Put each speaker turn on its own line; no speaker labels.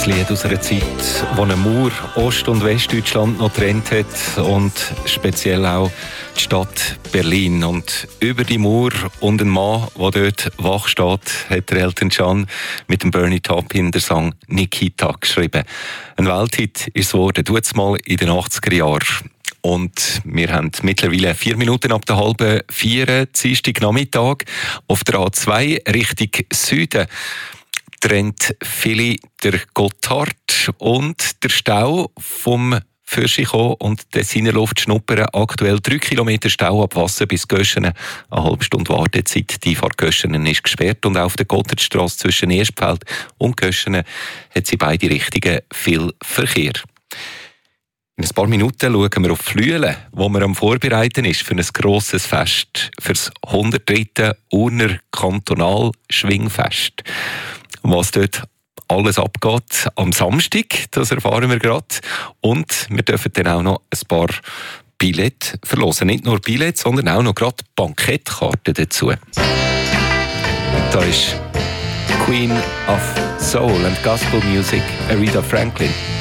Lied aus einer Zeit, wo eine Mauer Ost- und Westdeutschland noch getrennt hat und speziell auch die Stadt Berlin. Und über die Mauer und ein Mann, der dort wach steht, hat der Elton John mit dem Bernie Taupin den Song Nikita geschrieben. Ein Welthit ist es geworden, tut's mal in den 80er Jahren. Und wir haben mittlerweile 4 Minuten ab der halben 4, Dienstagnachmittag, auf der A2 Richtung Süden. Trennt viele der Gotthard und der Stau vom Fürschikow und Tessiner Luft schnuppern. Aktuell 3 Kilometer Stau ab Wasser bis Göschenen. Eine halbe Stunde Wartezeit. Die Fahrt Göschenen ist gesperrt und auf der Gotthardstrasse zwischen Erstfeld und Göschenen hat sie beide Richtungen viel Verkehr. In ein paar Minuten schauen wir auf Flüelen, wo man am Vorbereiten ist für ein grosses Fest, für das 103. Urner Kantonal-Schwingfest. Was dort alles abgeht am Samstag, das erfahren wir gerade. Und wir dürfen dann auch noch ein paar Billette verlosen. Nicht nur Billette, sondern auch noch gerade Bankettkarten dazu. Und da ist Queen of Soul and Gospel Music, Aretha Franklin.